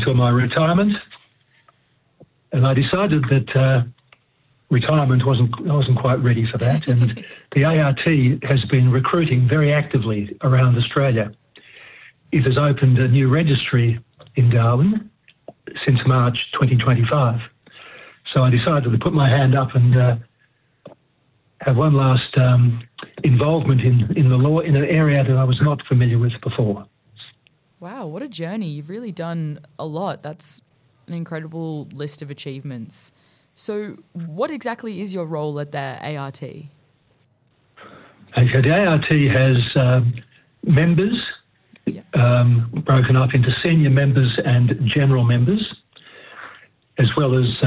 until my retirement, and I decided that retirement I wasn't quite ready for that, and the ART has been recruiting very actively around Australia. It has opened a new registry in Darwin since March 2025. So I decided to put my hand up and have one last involvement in the law in an area that I was not familiar with before. Wow, what a journey. You've really done a lot. That's an incredible list of achievements. So what exactly is your role at the ART? Okay, the ART has members broken up into senior members and general members, as well as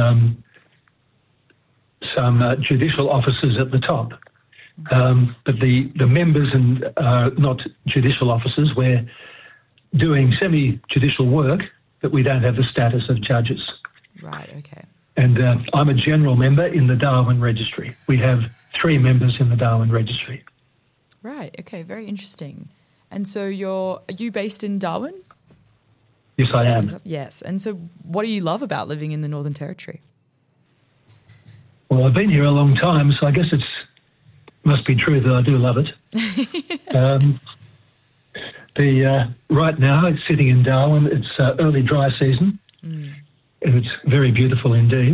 some judicial officers at the top. But the members are not judicial officers. We're doing semi-judicial work, but we don't have the status of judges. Right, okay. And I'm a general member in the Darwin Registry. We have 3 members in the Darwin Registry. Right, okay, very interesting. And so are you based in Darwin? Yes, I am. Yes, and so what do you love about living in the Northern Territory? Well, I've been here a long time, so I guess it must be true that I do love it. Right now, it's sitting in Darwin. It's early dry season, and it's very beautiful indeed.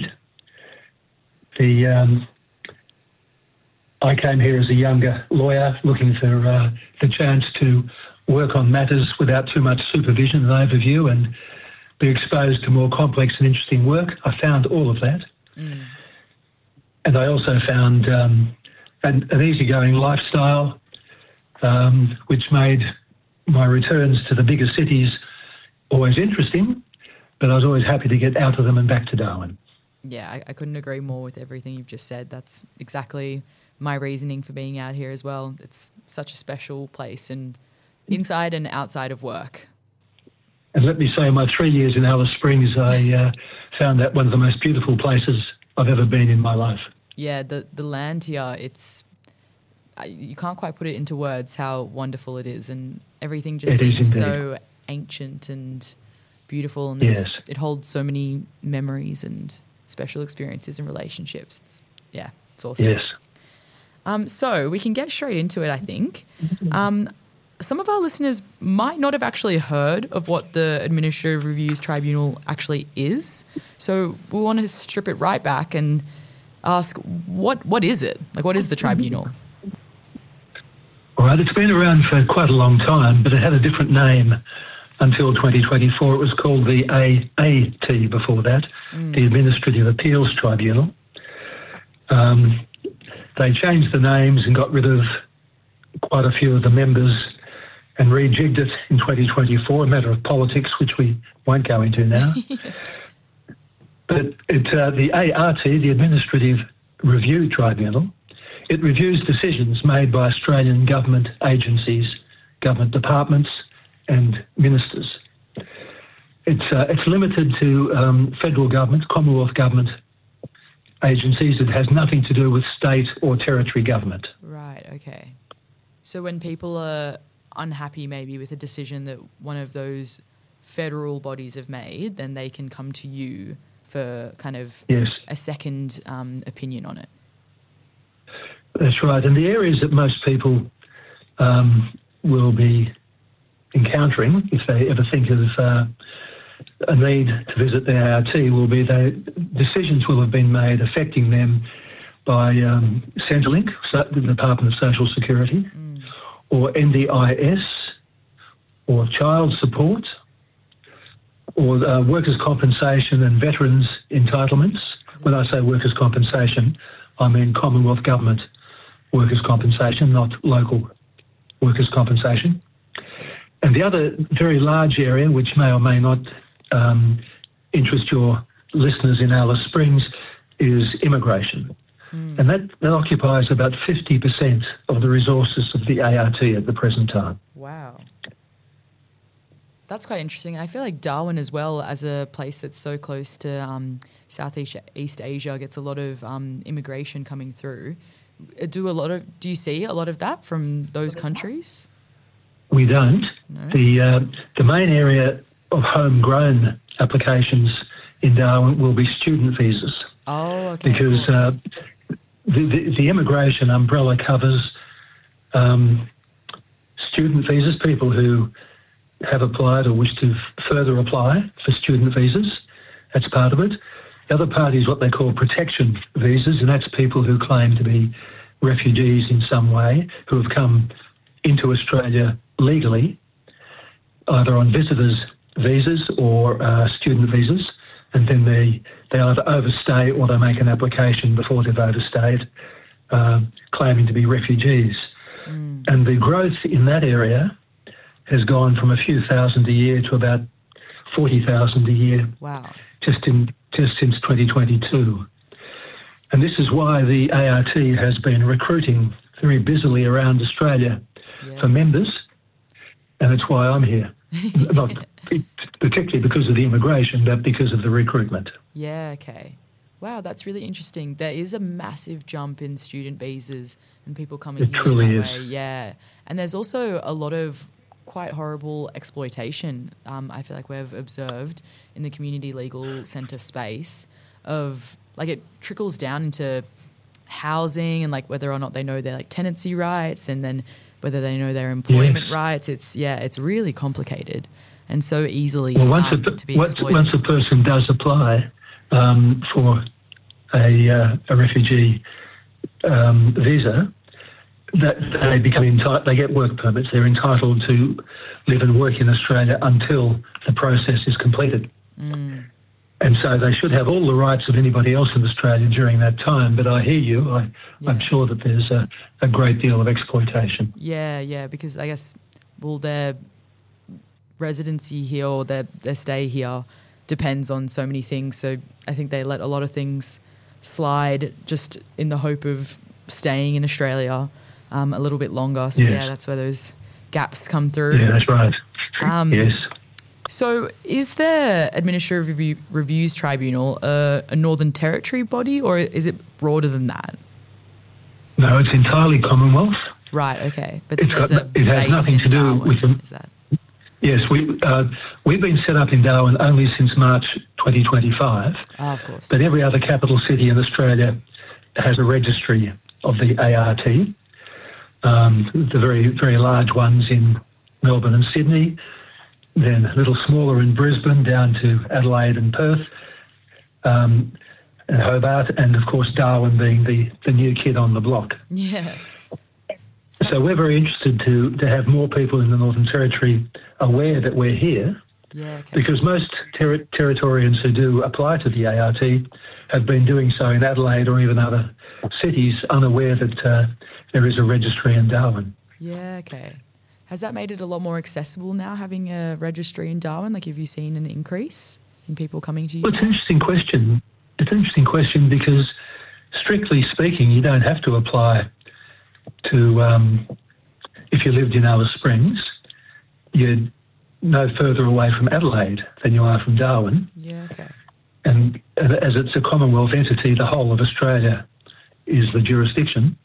I came here as a younger lawyer looking for the chance to work on matters without too much supervision and overview and be exposed to more complex and interesting work. I found all of that. And I also found an easygoing lifestyle, which made my returns to the bigger cities always interesting, but I was always happy to get out of them and back to Darwin. Yeah, I couldn't agree more with everything you've just said. That's exactly my reasoning for being out here as well. It's such a special place, and inside and outside of work. And let me say, my 3 years in Alice Springs, I found that one of the most beautiful places I've ever been in my life. Yeah, the land here, you can't quite put it into words how wonderful it is, and everything just seems so ancient and beautiful, and it holds so many memories and special experiences and relationships. It's awesome. Yes. So we can get straight into it, I think. Some of our listeners might not have actually heard of what the Administrative Reviews Tribunal actually is. So we want to strip it right back and ask, what is it? Like, what is the tribunal? All right, it's been around for quite a long time, but it had a different name until 2024. It was called the AAT before that, the Administrative Appeals Tribunal. They changed the names and got rid of quite a few of the members and rejigged it in 2024, a matter of politics, which we won't go into now. But the ART, the Administrative Review Tribunal, it reviews decisions made by Australian government agencies, government departments and ministers. It's limited to federal government, Commonwealth government agencies. It has nothing to do with state or territory government. Right, okay. So when people are unhappy maybe with a decision that one of those federal bodies have made, then they can come to you for kind of a second opinion on it. That's right. And the areas that most people will be encountering, if they ever think of a need to visit the ART, will be decisions will have been made affecting them by Centrelink, the Department of Social Security, or NDIS, or child support, or workers' compensation and veterans' entitlements. When I say workers' compensation, I mean Commonwealth government workers' compensation, not local workers' compensation. And the other very large area, which may or may not interest your listeners in Alice Springs, is immigration. And that occupies about 50% of the resources of the ART at the present time. Wow. That's quite interesting. I feel like Darwin as well, as a place that's so close to Southeast Asia, gets a lot of immigration coming through. Do you see a lot of that from those countries? We don't. No? The main area of homegrown applications in Darwin will be student visas. Oh, okay. Because the immigration umbrella covers student visas, people who have applied or wish to further apply for student visas. That's part of it. The other part is what they call protection visas, and that's people who claim to be refugees in some way, who have come into Australia legally, either on visitors' visas or student visas, and then they either overstay or they make an application before they've overstayed, claiming to be refugees. And the growth in that area has gone from a few thousand a year to about 40,000 a year. Wow. Just since 2022. And this is why the ART has been recruiting very busily around Australia for members, and it's why I'm here. Not particularly because of the immigration, but because of the recruitment. Yeah, okay. Wow, that's really interesting. There is a massive jump in student visas and people coming here truly that is. way. Yeah. And there's also a lot of quite horrible exploitation, I feel like we've observed in the community legal centre space of, like, it trickles down into housing and, like, whether or not they know their, like, tenancy rights and then whether they know their employment rights. It's really complicated and so easily to be exploited. Once a person does apply for a refugee visa, that they become entitled. They get work permits. They're entitled to live and work in Australia until the process is completed. And so they should have all the rights of anybody else in Australia during that time. But I hear you. I'm sure that there's a great deal of exploitation. Yeah, because I guess, their residency here or their stay here depends on so many things. So I think they let a lot of things slide just in the hope of staying in Australia a little bit longer. So, that's where those gaps come through. Yeah, that's right. Yes. So is the Administrative Reviews Tribunal a Northern Territory body, or is it broader than that? No, it's entirely Commonwealth. Right, okay. But it has nothing to do with them. Is that? Yes, we've been set up in Darwin only since March 2025. Of course. But every other capital city in Australia has a registry of the ART. The very, very large ones in Melbourne and Sydney, then a little smaller in Brisbane down to Adelaide and Perth, and Hobart, and of course Darwin being the new kid on the block. Yeah. So we're very interested to have more people in the Northern Territory aware that we're here, because most Territorians who do apply to the ART have been doing so in Adelaide or even other cities, unaware that there is a registry in Darwin. Yeah, okay. Has that made it a lot more accessible now, having a registry in Darwin? Like, have you seen an increase in people coming to you? Well, it's an interesting question. It's an interesting question because, strictly speaking, you don't have to apply to, if you lived in Alice Springs, you're no further away from Adelaide than you are from Darwin. Yeah, okay. And as it's a Commonwealth entity, the whole of Australia is the jurisdiction.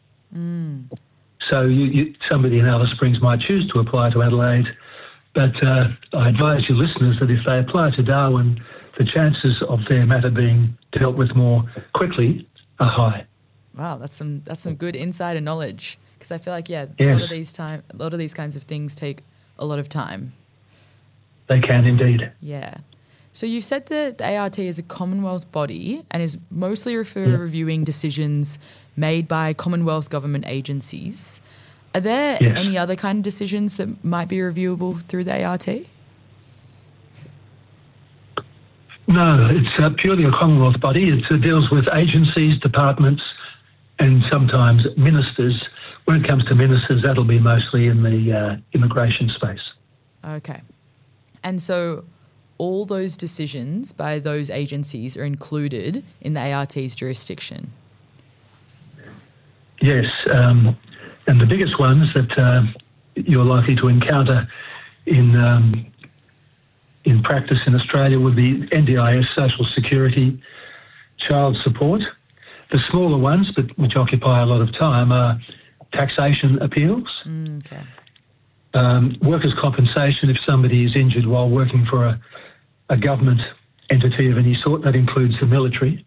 So somebody in Alice Springs might choose to apply to Adelaide, but I advise your listeners that if they apply to Darwin, the chances of their matter being dealt with more quickly are high. Wow, that's some good insider knowledge, because I feel like a lot of these kinds of things take a lot of time. They can indeed. Yeah. So you've said that the ART is a Commonwealth body and is mostly reviewing decisions made by Commonwealth government agencies. Are there any other kind of decisions that might be reviewable through the ART? No, it's purely a Commonwealth body. It deals with agencies, departments, and sometimes ministers. When it comes to ministers, that'll be mostly in the immigration space. Okay. And so all those decisions by those agencies are included in the ART's jurisdiction? Yes, and the biggest ones that you're likely to encounter in practice in Australia would be NDIS, Social Security, child support. The smaller ones, but which occupy a lot of time, are taxation appeals, okay. Workers' compensation if somebody is injured while working for a government entity of any sort. That includes the military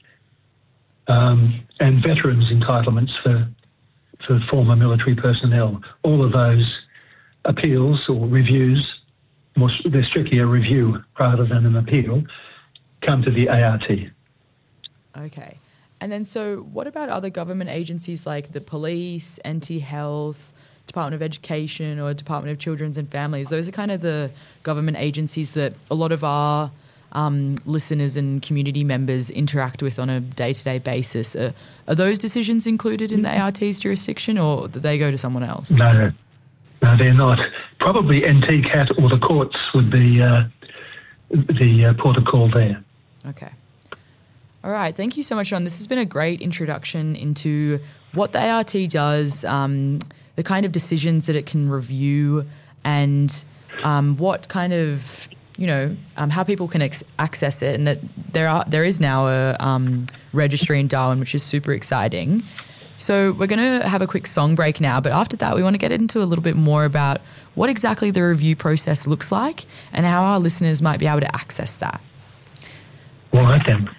and veterans' entitlements for former military personnel. All of those appeals or reviews, they're strictly a review rather than an appeal, come to the ART. Okay. And then so what about other government agencies like the police, NT Health, Department of Education or Department of Children's and Families? Those are kind of the government agencies that a lot of our listeners and community members interact with on a day-to-day basis. Are those decisions included in the ART's jurisdiction, or do they go to someone else? No, they're not. Probably NTCAT or the courts would be the port of call there. Okay. All right. Thank you so much, John. This has been a great introduction into what the ART does, the kind of decisions that it can review, and what kind of, how people can access it, and that there is now a registry in Darwin, which is super exciting. So we're going to have a quick song break now, but after that we want to get into a little bit more about what exactly the review process looks like and how our listeners might be able to access that. All right then.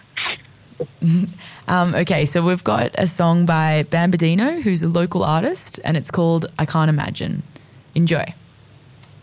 Okay, so we've got a song by Bambadino, who's a local artist, and it's called I Can't Imagine. Enjoy.